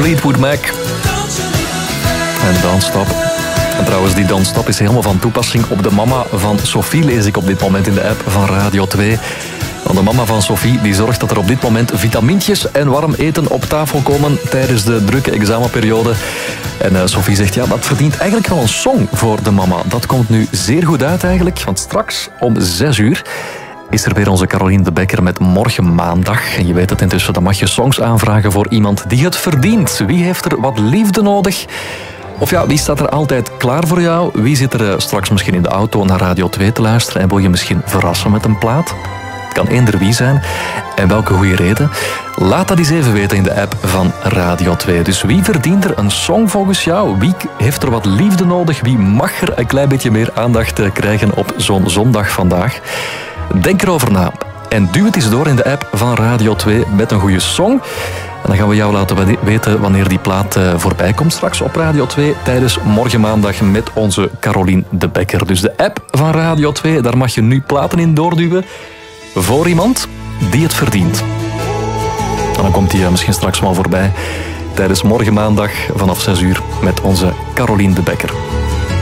Fleetwood Mac. En Don't Stop. En trouwens, die Don't Stop is helemaal van toepassing op de mama van Sophie, lees ik op dit moment in de app van Radio 2. Want de mama van Sophie die zorgt dat er op dit moment vitamintjes en warm eten op tafel komen tijdens de drukke examenperiode. En Sophie zegt, ja, dat verdient eigenlijk wel een song voor de mama. Dat komt nu zeer goed uit eigenlijk, want straks om 6 uur is er weer onze Caroline de Bekker met Morgen Maandag. En je weet het intussen, dan mag je songs aanvragen voor iemand die het verdient. Wie heeft er wat liefde nodig? Of ja, wie staat er altijd klaar voor jou? Wie zit er straks misschien in de auto naar Radio 2 te luisteren en wil je misschien verrassen met een plaat? Het kan eender wie zijn. En welke goede reden? Laat dat eens even weten in de app van Radio 2. Dus wie verdient er een song volgens jou? Wie heeft er wat liefde nodig? Wie mag er een klein beetje meer aandacht krijgen op zo'n zondag vandaag? Denk erover na. En duw het eens door in de app van Radio 2 met een goede song. En dan gaan we jou laten weten wanneer die plaat voorbij komt straks op Radio 2 tijdens Morgen Maandag met onze Caroline de Bekker. Dus de app van Radio 2, daar mag je nu platen in doorduwen voor iemand die het verdient. En dan komt die misschien straks wel voorbij tijdens Morgen Maandag vanaf 6 uur met onze Caroline de Bekker.